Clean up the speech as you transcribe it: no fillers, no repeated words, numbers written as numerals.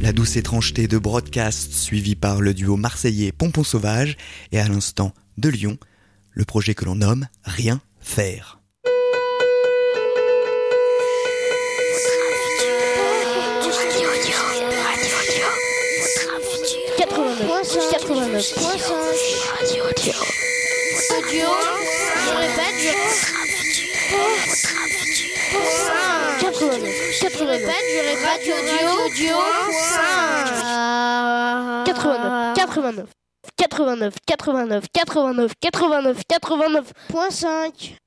La douce étrangeté de Broadcast, suivi par le duo marseillais Pompon Sauvage, et à l'instant de Lyon, le projet que l'on nomme Rien faire. Quatre-vingt-neuf. 89.5